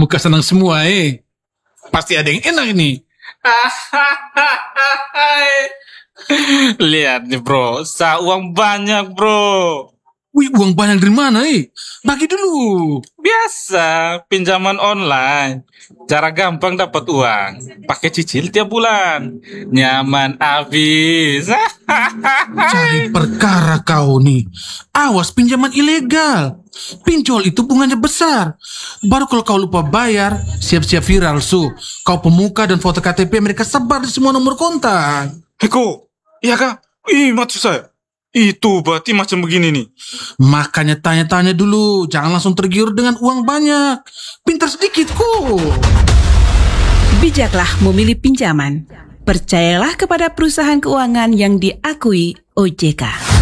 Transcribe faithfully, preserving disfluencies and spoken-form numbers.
muka senang semua eh. Pasti ada yang enak ini. Lihat nih bro, sa uang banyak bro. Wih, uang banyak dari mana eh? Bagi dulu. Biasa, pinjaman online. Cara gampang dapat uang. Pakai cicil tiap bulan. Nyaman abis. Cari perkara kau nih. Awas pinjaman ilegal. Pinjol itu bunganya besar. Baru kalau kau lupa bayar, siap-siap viral su. Kau pemuka dan foto K T P mereka sebar di semua nomor kontak. Heko, iya kak? Ih, maksud saya. Itu berarti macam begini nih. Makanya tanya-tanya dulu. Jangan langsung tergiur dengan uang banyak. Pintar sedikit kok. Bijaklah memilih pinjaman. Percayalah kepada perusahaan keuangan yang diakui O J K.